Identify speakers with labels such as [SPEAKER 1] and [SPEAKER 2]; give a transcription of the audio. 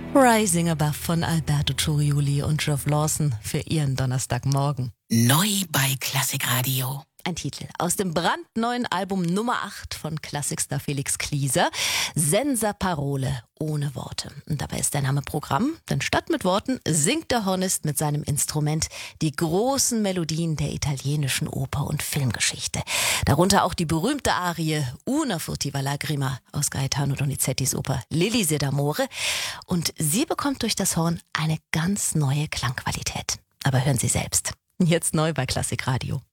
[SPEAKER 1] Rising Above von Alberto Turiuli und Geoff Lawson für ihren Donnerstagmorgen.
[SPEAKER 2] Neu bei Klassikradio.
[SPEAKER 1] Ein Titel aus dem brandneuen Album Nummer 8 von Klassikstar Felix Klieser. Senza Parole, ohne Worte. Und dabei ist der Name Programm, denn statt mit Worten singt der Hornist mit seinem Instrument die großen Melodien der italienischen Oper- und Filmgeschichte. Darunter auch die berühmte Arie Una furtiva lagrima aus Gaetano Donizettis Oper L'Elisir d'Amore. Und sie bekommt durch das Horn eine ganz neue Klangqualität. Aber hören Sie selbst. Jetzt neu bei Klassikradio.